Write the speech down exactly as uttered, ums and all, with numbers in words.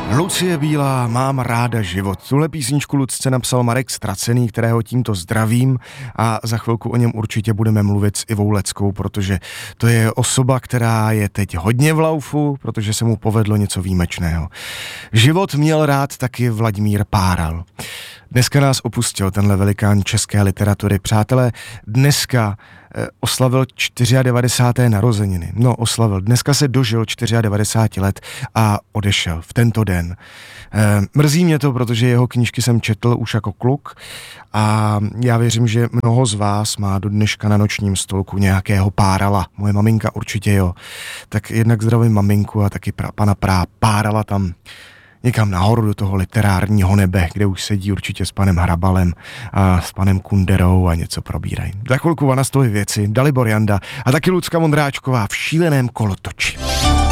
Lucie Bílá, mám ráda život. Tuhle písničku Lucce napsal Marek Ztracený, kterého tímto zdravím, a za chvilku o něm určitě budeme mluvit s Ivou Leckou, protože to je osoba, která je teď hodně v laufu, protože se mu povedlo něco výjimečného. Život měl rád taky Vladimír Páral. Dneska nás opustil tenhle velikán české literatury. Přátelé, dneska eh, oslavil devadesát čtyři narozeniny. No, oslavil. Dneska se dožil devadesát čtyři let a odešel v tento den. Eh, mrzí mě to, protože jeho knížky jsem četl už jako kluk a já věřím, že mnoho z vás má do dneška na nočním stolku nějakého Párala. Moje maminka určitě jo. Tak jednak zdravím maminku a taky pra, pana Prá Párala tam někam nahoru do toho literárního nebe, kde už sedí určitě s panem Hrabalem a s panem Kunderou a něco probírají. Za chvilku Vana Stojí věci, Dalibor Janda a taky Lucka Vondráčková v šíleném kolotoči.